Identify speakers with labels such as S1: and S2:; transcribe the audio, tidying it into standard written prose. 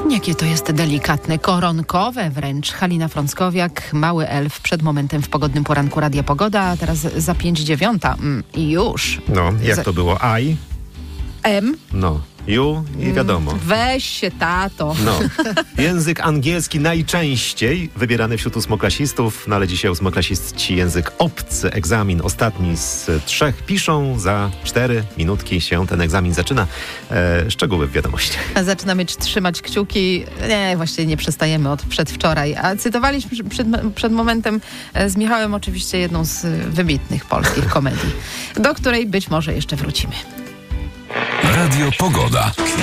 S1: Jakie to jest delikatne, koronkowe wręcz. Halina Frąckowiak, Mały Elf, przed momentem w pogodnym poranku Radia Pogoda, a teraz za 5:09 i już.
S2: No, jak to było? I?
S1: M?
S2: No. You i wiadomo.
S1: Weź się, tato.
S2: No. Język angielski najczęściej wybierany wśród ósmoklasistów, no ale dzisiaj ósmoklasisci język obcy, egzamin ostatni z 3 piszą. Za 4 minutki się ten egzamin zaczyna. Szczegóły w wiadomościach.
S1: Zaczynamy trzymać kciuki. Nie, właściwie nie przestajemy od przedwczoraj. A cytowaliśmy przed momentem z Michałem oczywiście jedną z wybitnych polskich komedii, do której być może jeszcze wrócimy.
S3: Radio Pogoda.